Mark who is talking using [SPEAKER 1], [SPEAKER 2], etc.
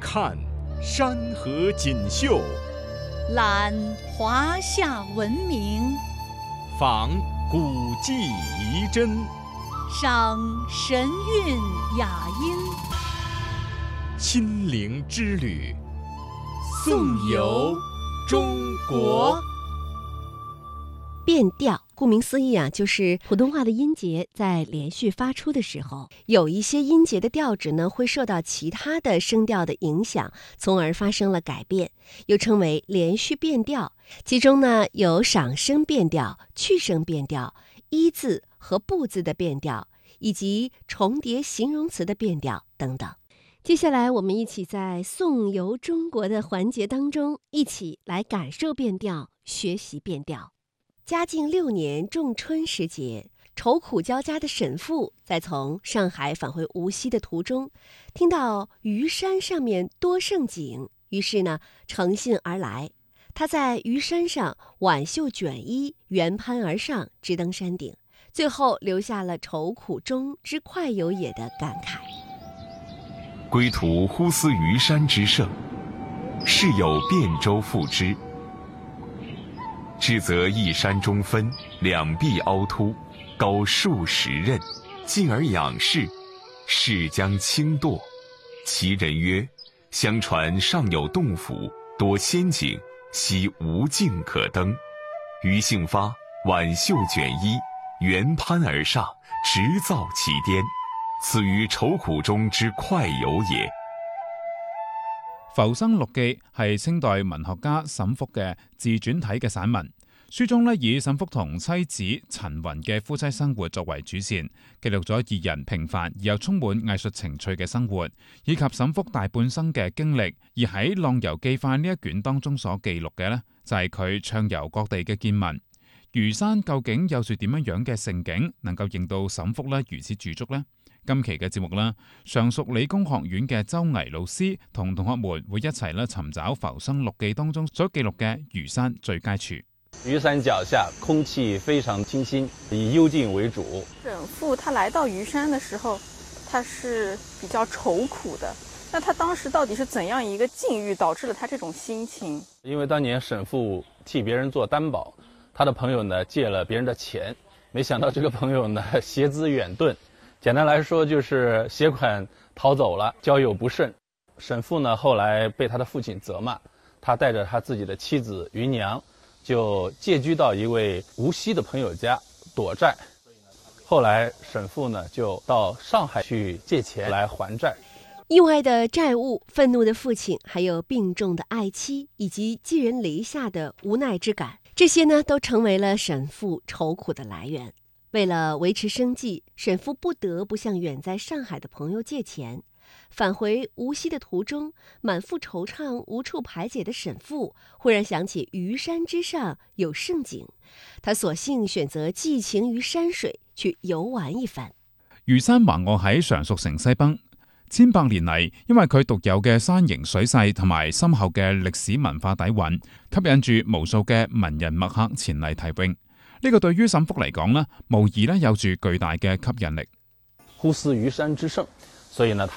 [SPEAKER 1] 看山河锦绣，
[SPEAKER 2] 览华夏文明，
[SPEAKER 1] 访古迹遗珍，
[SPEAKER 2] 赏神韵雅音。
[SPEAKER 1] 亲临之旅，颂游中国。
[SPEAKER 3] 变调，顾名思义啊，就是普通话的音节在连续发出的时候，有一些音节的调值呢会受到其他的声调的影响，从而发生了改变，又称为连续变调。其中呢有赏声变调、去声变调、一字和不字的变调，以及重叠形容词的变调等等。接下来我们一起在颂游中国的环节当中，一起来感受变调，学习变调。嘉靖6年仲春时节，愁苦交加的沈复在从上海返回无锡的途中，听到虞山上面多胜景，于是呢乘兴而来。他在虞山上挽袖卷衣，原攀而上，直登山顶，最后留下了愁苦中之快有也的感慨。
[SPEAKER 4] 归途忽思虞山之胜，事有汴州赋之。至则一山中分，两壁凹凸，高数十仞，进而仰视，势将倾堕。其人曰：相传上有洞府，多仙景，悉无径可登。于兴发，挽袖卷衣，原攀而上，直造其巅。此于愁苦中之快有也。
[SPEAKER 5] 《浮生六記》係清代文學家沈復嘅自傳體嘅散文。書中以沈復同妻子陳雲嘅夫妻生活作為主線，記錄咗二人平凡而又充滿藝術情趣嘅生活，以及沈復大半生嘅經歷。而喺《浪遊記塊》呢一卷當中所記錄嘅就係佢暢遊各地嘅見聞。虞山究竟有住點樣嘅盛景，能夠令到沈復如此駐足呢？今期嘅節目常熟理工學院嘅周毅老師同同學們會一齊尋找《浮生六記》當中所記錄嘅虞山最佳處。
[SPEAKER 6] 虞山腳下空氣非常清新，以幽靜為主。
[SPEAKER 7] 沈復他來到虞山的時候，他是比較愁苦的。那他當時到底是怎樣一個境遇導致了他這種心情？
[SPEAKER 6] 因為當年沈復替別人做擔保，他的朋友借了別人的錢，沒想到這個朋友攜資遠遁。簡單來說就是攜款逃走了，交友不慎。沈復後來被他的父親責罵，他帶着他自己的妻子芸娘就借居到一位無錫的朋友家躲債。後來沈復就到上海去借錢來還債。
[SPEAKER 3] 意外的債務、憤怒的父親，還有病重的愛妻，以及寄人籬下的無奈之感，這些都成為了沈復愁苦的來源。為了維持生計，沈復不得不向遠在上海的朋友借錢。返回無錫的途中，滿腹惆悵無處排解的沈復忽然想起虞山之上有勝景，他索性選擇寄情於山水，去遊玩一番。
[SPEAKER 5] 虞山橫臥喺常熟城西北，千百年嚟，因為佢獨有嘅山形水勢同埋深厚嘅歷史文化底蘊，吸引住無數嘅文人墨客前嚟題詠。呢個對於沈復嚟講無疑有住巨大嘅吸引力。
[SPEAKER 6] 忽思虞山之勝，所以